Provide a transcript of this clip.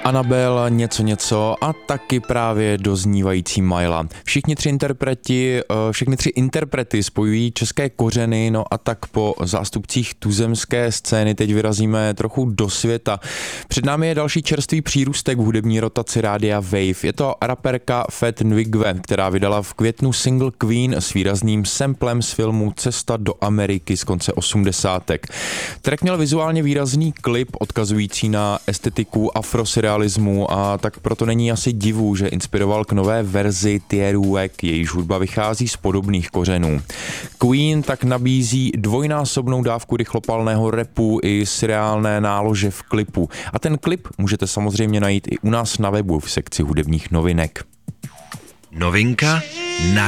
Annabelle, něco a taky právě doznívající Myla. Všechny tři interprety spojují české kořeny, no a tak po zástupcích tuzemské scény teď vyrazíme trochu do světa. Před námi je další čerstvý přírůstek v hudební rotaci rádia Wave. Je to raperka Fat Nwigwe, která vydala v květnu single Queen s výrazným samplem z filmu Cesta do Ameriky z konce 80. Track měl vizuálně výrazný klip odkazující na estetiku afrosurrealismu a tak proto není asi divu, že inspiroval k nové verzi Tierůek, jejíž hudba vychází z podobných kořenů. Queen tak nabízí dvojnásobnou dávku rychlopalného rapu i surreálné nálože v klipu. A ten klip můžete samozřejmě najít i u nás na webu v sekci hudebních novinek. Novinka na